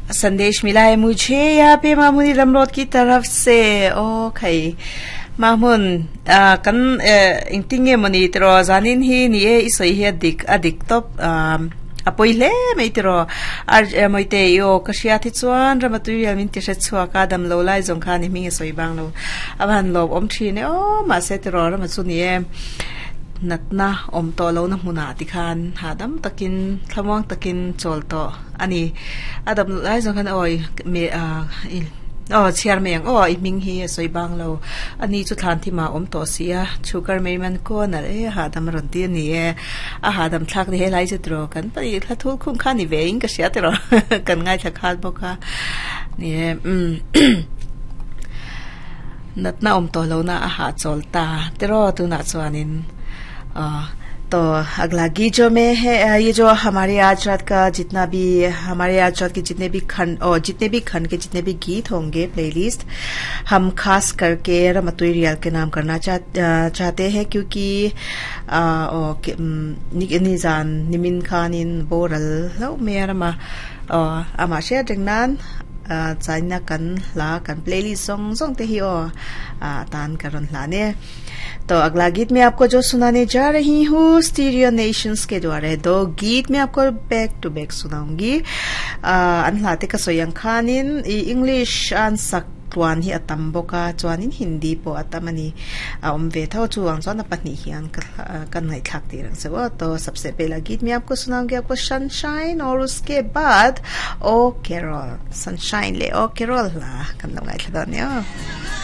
संदेश मिला है मुझे यहाँ पे मामूनी रमरोड की तरफ से ओके मामून कन इंटिंगे मनी तेरो जानिन ही निये इसोई ही अधिक तो अपोइले मेइतरो आर मोइते यो कशिया थिचुan रमतुरियल मिन तिसे छुआ कादम लोलाई जोंखा नि मिंगे सोइबांग लो अबान लो ओमथ्रीने ओ मासे तेरो रमचुनिए natna omto lo na huna tikhan hadam takin thamang takin cholto ani adam lai jong kan oi me chiar meng iming hi soi bang lo ani chu than thi ma omto sia sugar me man ko na e hadam ron ti ni e a hadam thak ni he lai je tro kan pa i tha thul khum kha ni ve ing ka sia tro kan ngai tha khat boka ni natna omto lo na a ha cholta tero tu na chuanin तो अगला गीत जो में है ये जो हमारे आज रात का जितना भी हमारे आज रात के जितने भी खंड के जितने भी गीत होंगे प्लेलिस्ट हम खास करके रमतुई रियल के नाम करना चाहते हैं क्योंकि निजान निमिन खानिन बोरल लो मेरा मा अमाशे जंगनान चाइना कन ला कन प्लेलिस्ट सॉन्ग ते ही तान करन लाने तो अगला गीत में आपको जो सुनाने जा रही हूँ स्टीरियो नेशंस के द्वारा 2 गीत में आपको बैक टू बैक सुनाऊंगी अनलाते का सोयंग खानिन इंग्लिश आन सक्वान ही अतम्बोका चवानिन हिंदी पो अतमनी वे था चुवांग चवान पत्नी हियान कन नहीं खाकती रंग से वो तो सबसे पहला गीत में आपको सुनाऊंगी आपको सनशाइन और उसके बाद ओ केरोल सनशाइन ले ओ केरोल ला कन लंगाई खदोन्यो